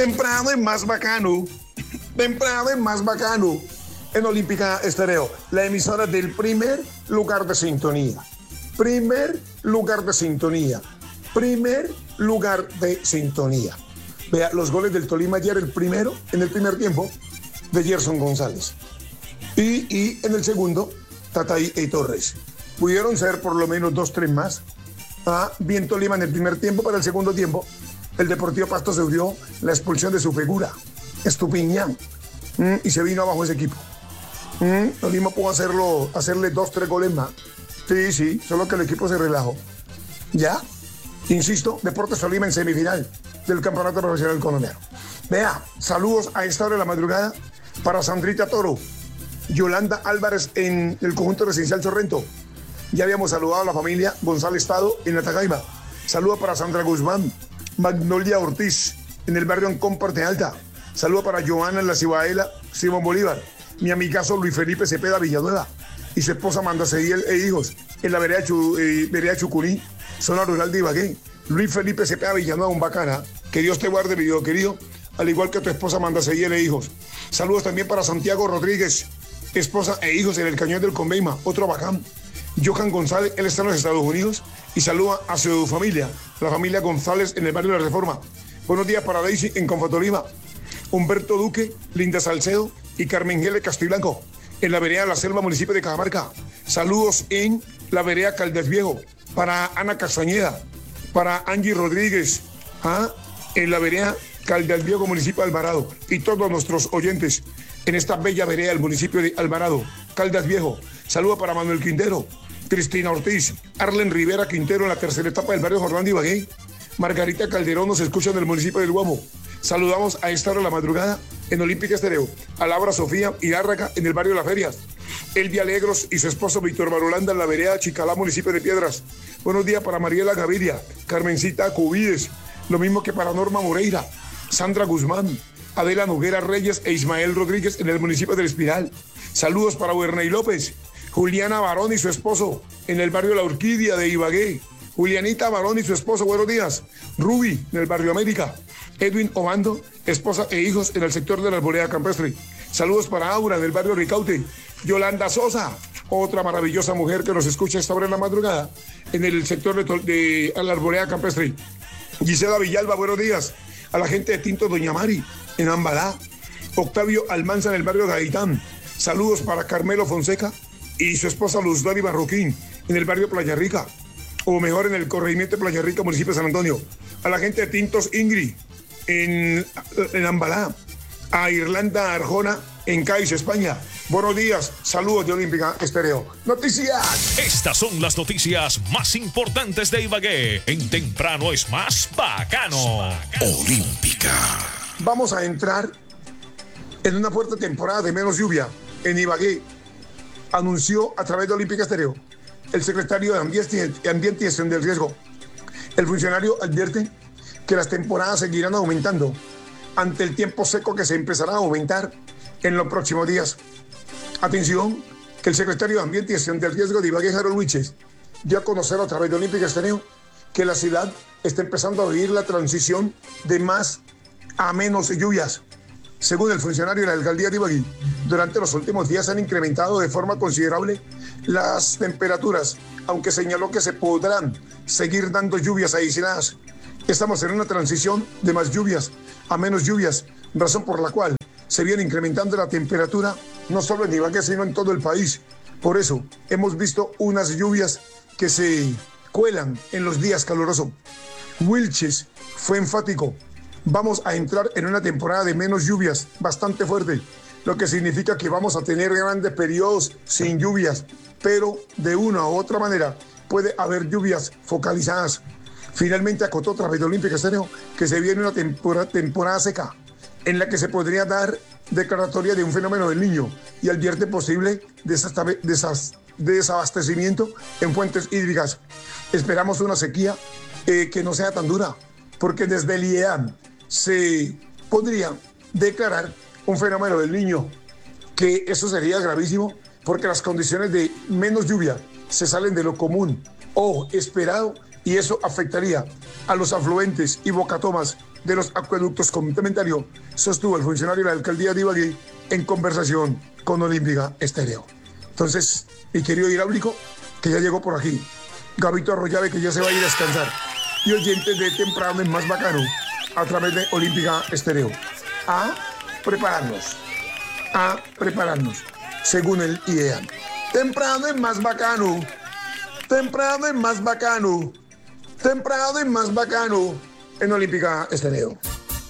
Temprano es más bacano. Temprano es más bacano. En Olímpica Estéreo, la emisora del primer lugar de sintonía. Primer lugar de sintonía. Primer lugar de sintonía. Vea, los goles del Tolima ayer, el primero, en el primer tiempo, de Gerson González. Y en el segundo, Tatay y Torres. Pudieron ser por lo menos 2-3 más. Bien Tolima en el primer tiempo, para el segundo tiempo, el Deportivo Pasto se dio la expulsión de su figura, Estupiñán, y se vino abajo ese equipo. Tolima pudo hacerle 2-3 goles más. Sí, solo que el equipo se relajó. Ya, insisto, Deportes Tolima en semifinal del Campeonato Profesional Colombiano. Vea, saludos a esta hora de la madrugada para Sandrita Toro, Yolanda Álvarez en el conjunto residencial Sorrento. Ya habíamos saludado a la familia González Tado en Atacama. Saludos para Sandra Guzmán, Magnolia Ortiz en el barrio Ancón, Parte Alta. Saludos para Joana en la Cibaela, Simón Bolívar. Mi amigazo Luis Felipe Cepeda Villanueva y su esposa Amanda Cediel e hijos en la vereda Chucurí, zona rural de Ibagué. Luis Felipe Cepeda Villanueva, un bacana. Que Dios te guarde, mi Dios querido, al igual que tu esposa Amanda Cediel e hijos. Saludos también para Santiago Rodríguez, esposa e hijos en el Cañón del Conveima, otro bacán. Johan González, él está en los Estados Unidos y saluda a su familia, la familia González en el barrio de la Reforma. Buenos días para Daisy en Confotolima, Humberto Duque, Linda Salcedo y Carmen Gele Castiblanco en la vereda La Selva, municipio de Cajamarca. Saludos en la vereda Caldas Viejo para Ana Castañeda, para Angie Rodríguez, en la vereda Caldas Viejo, municipio de Alvarado, y todos nuestros oyentes en esta bella vereda del municipio de Alvarado, Caldas Viejo. Saludos para Manuel Quintero, Cristina Ortiz, Arlen Rivera Quintero en la tercera etapa del barrio Jordán de Ibagué. Margarita Calderón nos escucha en el municipio del Guamo. Saludamos a esta hora de la madrugada en Olímpica Estéreo a Laura Sofía Hidárraga en el barrio Las Ferias. Elvia Alegros y su esposo Víctor Barolanda en la vereda Chicalá, municipio de Piedras. Buenos días para Mariela Gaviria, Carmencita Cubides, lo mismo que para Norma Moreira, Sandra Guzmán, Adela Noguera Reyes e Ismael Rodríguez en el municipio del Espiral. Saludos para Werney López, Juliana Barón y su esposo en el barrio La Orquídea de Ibagué. Julianita Barón y su esposo, buenos días. Ruby en el barrio América. Edwin Obando, esposa e hijos en el sector de la Arboleda Campestre. Saludos para Aura en el barrio Ricaute. Yolanda Sosa, otra maravillosa mujer que nos escucha a esta hora en la madrugada en el sector de la Arboleda Campestre. Gisela Villalba, buenos días. A la gente de Tinto Doña Mari en Ambalá. Octavio Almanza en el barrio Gaitán. Saludos para Carmelo Fonseca y su esposa Luz Dani Barroquín en el barrio Playa Rica, o mejor en el corregimiento de Playa Rica, municipio de San Antonio. A la gente de Tintos Ingrid en Ambalá. A Irlanda Arjona en Cádiz, España. Buenos días, saludos de Olímpica Estéreo. Noticias. Estas son las noticias más importantes de Ibagué. En Temprano es más bacano. Olímpica. Vamos a entrar en una fuerte temporada de menos lluvia en Ibagué, anunció a través de Olímpica Estéreo el secretario de Ambiente y Gestión del Riesgo. El funcionario advierte que las temporadas seguirán aumentando ante el tiempo seco que se empezará a aumentar en los próximos días. Atención, que el secretario de Ambiente y Gestión del Riesgo de Ibagué, Harold Wiches, dio a conocer a través de Olímpica Estéreo que la ciudad está empezando a vivir la transición de más a menos lluvias. Según el funcionario de la alcaldía de Ibagué, durante los últimos días han incrementado de forma considerable las temperaturas, aunque señaló que se podrán seguir dando lluvias aisladas. Estamos en una transición de más lluvias a menos lluvias, razón por la cual se viene incrementando la temperatura no solo en Ibagué, sino en todo el país. Por eso hemos visto unas lluvias que se cuelan en los días calurosos. Wilches fue enfático. Vamos a entrar en una temporada de menos lluvias bastante fuerte, lo que significa que vamos a tener grandes periodos sin lluvias, pero de una u otra manera puede haber lluvias focalizadas. Finalmente acotó a través de Olímpica Estéreo que se viene una temporada seca en la que se podría dar declaratoria de un fenómeno del Niño y advierte posible desabastecimiento en fuentes hídricas. Esperamos una sequía que no sea tan dura, porque desde el IEAM se podría declarar un fenómeno del Niño, que eso sería gravísimo, porque las condiciones de menos lluvia se salen de lo común o esperado y eso afectaría a los afluentes y bocatomas de los acueductos complementarios, sostuvo el funcionario de la alcaldía de Ibagué en conversación con Olímpica Estéreo. Entonces, mi querido hidráulico, que ya llegó por aquí, Gabito Arroyave, que ya se va a ir a descansar, y oyentes de Temprano es Más Bacano a través de Olímpica Estéreo, a prepararnos según el IDEAN. Temprano es más bacano, temprano es más bacano, temprano es más bacano en Olímpica Estéreo.